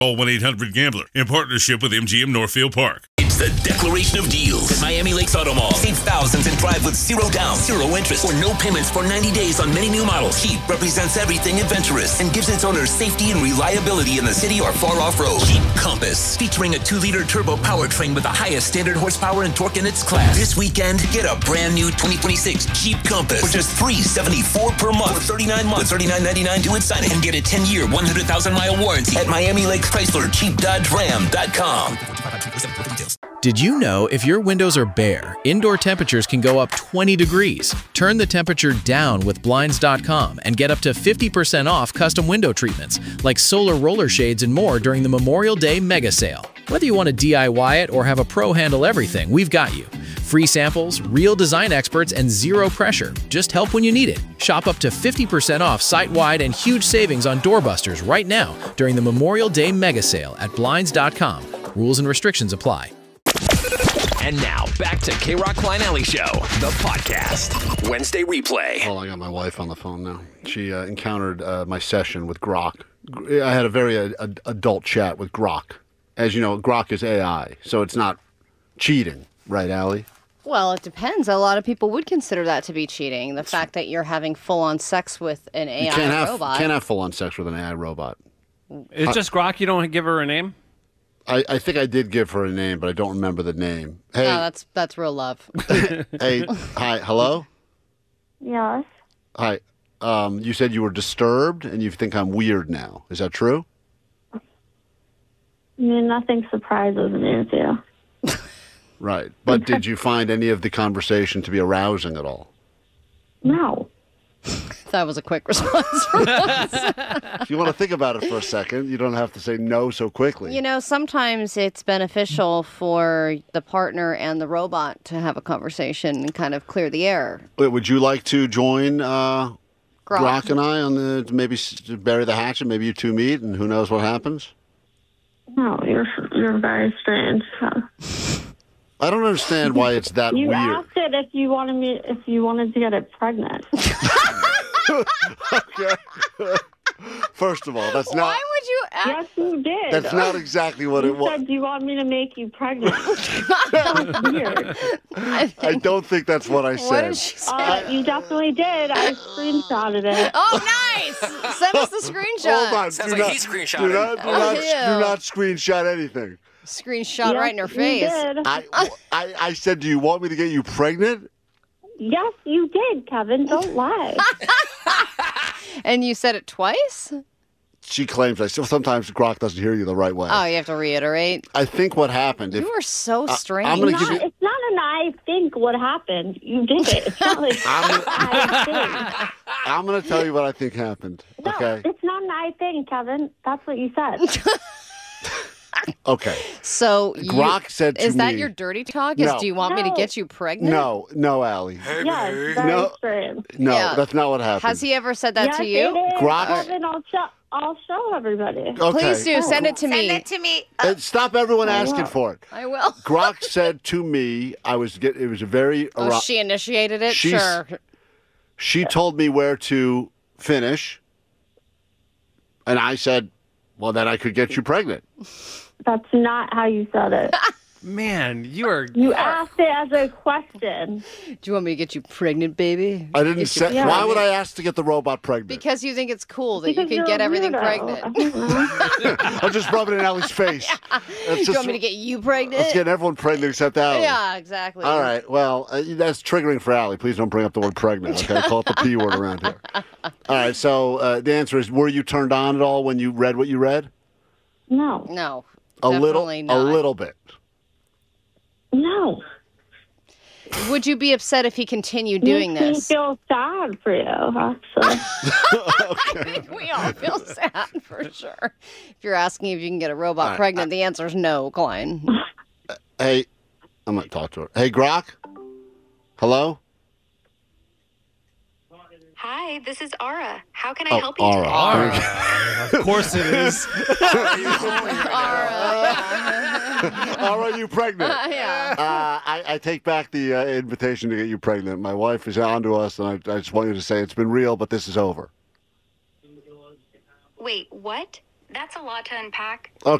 Call 1-800-GAMBLER in partnership with MGM Northfield Park. It's the Declaration of Deals at Miami Lakes Auto Mall. Save thousands and drive with zero down, zero interest, or no payments for 90 days on many new models. Jeep represents everything adventurous and gives its owners safety and reliability in the city or far off-road. Jeep Compass, featuring a 2-liter turbo powertrain with the highest standard horsepower and torque in its class. This weekend, get a brand new 2026 Jeep Compass for just $374 per month for 39 months, $39.99 due at signing, and get a 10-year, 100,000-mile warranty at Miami Lakes Chrysler, JeepDodgeRam.com. Did you know if your windows are bare, indoor temperatures can go up 20 degrees? Turn the temperature down with Blinds.com and get up to 50% off custom window treatments like solar roller shades and more during the Memorial Day mega sale. Whether you want to DIY it or have a pro handle everything, we've got you. Free samples, real design experts, and zero pressure. Just help when you need it. Shop up to 50% off site-wide and huge savings on doorbusters right now during the Memorial Day mega sale at Blinds.com. Rules and restrictions apply. And now, back to K-Rock Klein Alley Show, the podcast. Wednesday replay. Well, I got my wife on the phone now. She encountered my session with Grok. I had a very adult chat with Grok. As you know, Grok is AI, so it's not cheating, right, Allie? Well, it depends. A lot of people would consider that to be cheating. The fact that you're having full-on sex with an AI robot. You can't have full-on sex with an AI robot. It's just Grok. You don't give her a name? I think I did give her a name, but I don't remember the name. Hey, no, that's real love. Hey, hi, hello? Yes. Hi. You said you were disturbed and you think I'm weird now. Is that true? I mean, nothing surprises me with you. Right. But did you find any of the conversation to be arousing at all? No. That was a quick response from us. If you want to think about it for a second, you don't have to say no so quickly. You know, sometimes it's beneficial for the partner and the robot to have a conversation and kind of clear the air. Wait, would you like to join Grok and I on the maybe bury the hatchet? Maybe you two meet, and who knows what happens? No, you're very strange. I don't understand why it's that you weird. You asked it if you wanted to get it pregnant. Okay. First of all, that's not... Why would you ask? Yes, you did. That's not exactly what it was. You said, do you want me to make you pregnant? That's weird. I don't think that's what I said. What did she say? You definitely did. I screenshotted it. Oh, nice! Send us the screenshot. Hold on. Sounds like he screenshotted. Do not screenshot anything. Screenshot right in her face. Did. I said, do you want me to get you pregnant? Yes, you did, Kevin. Don't lie. And you said it twice? She claims I still. Sometimes Grok doesn't hear you the right way. Oh, you have to reiterate. I think what happened. You are so strange. I'm gonna give you. It's not an I think what happened. You did it. It's not like I think. I'm going to tell you what I think happened. No, Okay. it's not an I think, Kevin. That's what you said. Okay. So Grok said to me. Is that your dirty talk? No. Do you want me to get you pregnant? No, Allie. Yes, very strange. No, Yeah. that's not what happened. Has he ever said that to you? It is. Grok- Kevin, I'll show everybody. Okay. Please do. Send it to me. Send it to me. Stop everyone asking for it. I will. Grok said to me, it was a very... Oh, she initiated it? She's- Sure. She told me where to finish, and I said, well, then I could get you pregnant. That's not how you said it. Man, you are... You asked it as a question. Do you want me to get you pregnant, baby? I didn't say... Yeah. Why would I ask to get the robot pregnant? Because you think it's cool that Because you can you're get a everything weirdo. pregnant. I'm just rubbing it in Allie's face. Do you want me to get you pregnant? Let's get everyone pregnant except Allie. Yeah, exactly. All right. Well, that's triggering for Allie. Please don't bring up the word pregnant. Okay, call it the P word around here. All right. So the answer is: were you turned on at all when you read what you read? No. No. A little bit. No. Would you be upset if he continued doing Makes this? me feel sad for you, actually. I think we all feel sad for sure. If you're asking if you can get a robot pregnant, the answer is no, Klein. Hey, I'm going to talk to her. Hey, Grok? Hello? Hi, this is Ara. How can I help you Ara. today? Of course it is. Are you pregnant? Yeah. I take back the invitation to get you pregnant. My wife is on to us, and I just want you to say it's been real, but this is over. Wait, what? That's a lot to unpack.